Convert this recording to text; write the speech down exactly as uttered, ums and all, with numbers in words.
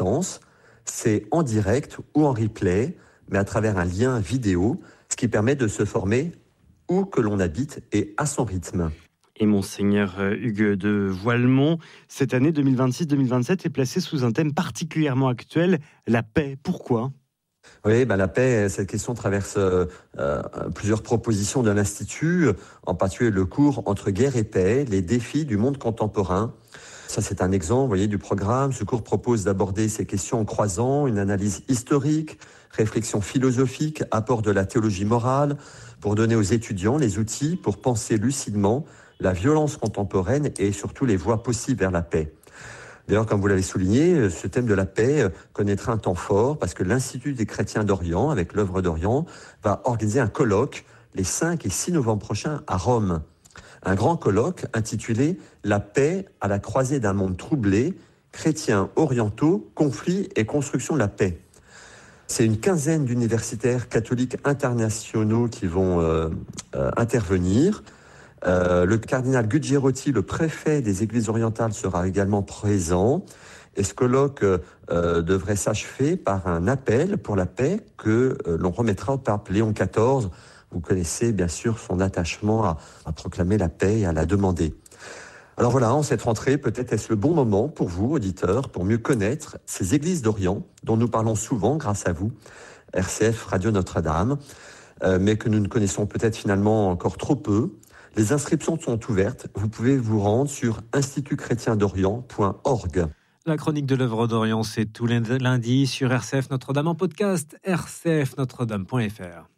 distance. C'est en direct ou en replay, mais à travers un lien vidéo, ce qui permet de se former où que l'on habite et à son rythme. Et Monseigneur Hugues de Voilemont, cette année deux mille vingt-six deux mille vingt-sept est placée sous un thème particulièrement actuel, la paix. Pourquoi ? Oui, ben la paix, cette question traverse euh, plusieurs propositions de l'Institut, en particulier le cours Entre guerre et paix, les défis du monde contemporain. Ça, c'est un exemple, vous voyez, du programme. Ce cours propose d'aborder ces questions en croisant une analyse historique, réflexion philosophique, apport de la théologie morale, pour donner aux étudiants les outils pour penser lucidement la violence contemporaine et surtout les voies possibles vers la paix. D'ailleurs, comme vous l'avez souligné, ce thème de la paix connaîtra un temps fort parce que l'Institut des chrétiens d'Orient, avec l'œuvre d'Orient, va organiser un colloque les cinq et six novembre prochains à Rome. Un grand colloque intitulé « La paix à la croisée d'un monde troublé, chrétiens orientaux, conflits et construction de la paix ». C'est une quinzaine d'universitaires catholiques internationaux qui vont euh, euh, intervenir. Euh, le cardinal Guglielmotti, le préfet des Églises orientales, sera également présent. Et ce colloque euh, devrait s'achever par un appel pour la paix que euh, l'on remettra au pape Léon quatorze. Vous connaissez bien sûr son attachement à, à proclamer la paix et à la demander. Alors voilà, en cette rentrée, peut-être est-ce le bon moment pour vous, auditeurs, pour mieux connaître ces églises d'Orient dont nous parlons souvent grâce à vous, R C F Radio Notre-Dame, euh, mais que nous ne connaissons peut-être finalement encore trop peu. Les inscriptions sont ouvertes. Vous pouvez vous rendre sur institut chrétien d'orient point org. La chronique de l'œuvre d'Orient, c'est tous les lundis sur R C F Notre-Dame en podcast, r c f notre dame point f r.